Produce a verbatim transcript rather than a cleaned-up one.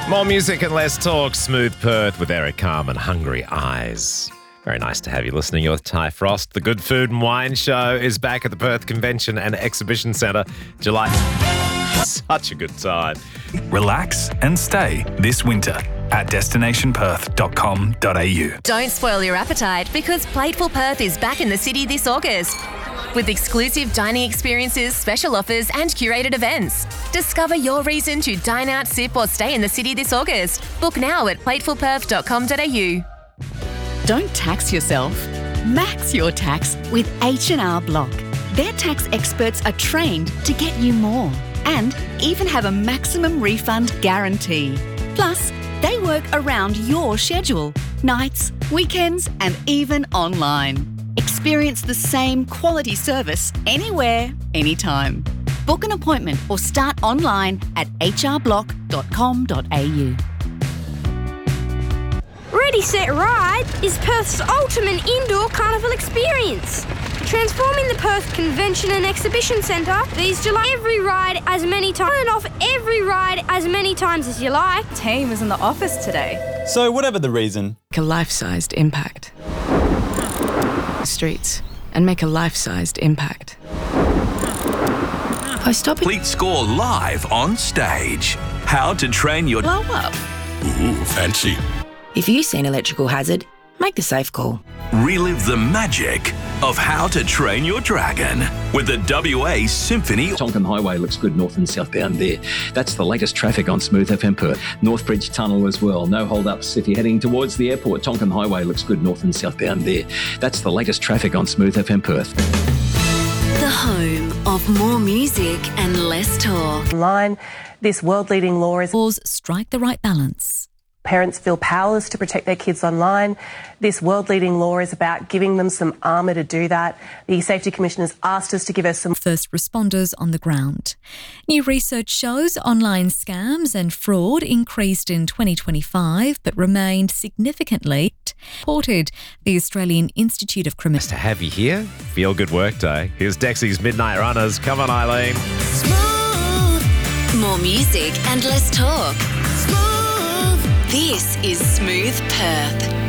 More music and less talk. Smooth Perth with Eric Carm and Hungry Eyes. Very nice to have you listening. You're with Ty Frost. The Good Food and Wine Show is back at the Perth Convention and Exhibition Centre, July. Such a good time. Relax and stay this winter at destination perth dot com dot a u. Don't spoil your appetite because Plateful Perth is back in the city this August. With exclusive dining experiences, special offers and curated events. Discover your reason to dine out, sip or stay in the city this August. Book now at plateful perth dot com dot a u. Don't tax yourself. Max your tax with H and R Block. Their tax experts are trained to get you more and even have a maximum refund guarantee. Plus, they work around your schedule, nights, weekends and even online. Experience the same quality service anywhere, anytime. Book an appointment or start online at h r block dot com dot a u. Ready, Set, Ride is Perth's ultimate indoor carnival experience. Transforming the Perth Convention and Exhibition Centre these July. Every ride as many times and off every ride as many times as you like. Team is in the office today. So whatever the reason, Make a life-sized impact. Streets and make a life-sized impact. By stopping Complete score live on stage. How to train your blow up. Ooh, fancy. If you see an electrical hazard, make the safe call. Relive the magic of How to Train Your Dragon with the W A Symphony. Tonkin Highway looks good north and southbound there. That's the latest traffic on Smooth F M Perth. Northbridge Tunnel as well. No hold-ups if you're heading towards the airport. Tonkin Highway looks good north and southbound there. That's the latest traffic on Smooth F M Perth. The home of more music and less talk. Online, this world-leading law is... Laws strike the right balance. Parents feel powerless to protect their kids online. This world-leading law is about giving them some armour to do that. The Safety Commission has asked us to give us some... First responders on the ground. New research shows online scams and fraud increased in twenty twenty-five but remained significantly reported. The Australian Institute of Criminology. Nice to have you here. Feel good work day. Here's Dexy's Midnight Runners. Come on, Eileen. Smooth. More music and less talk. Smooth. This is Smooth Perth.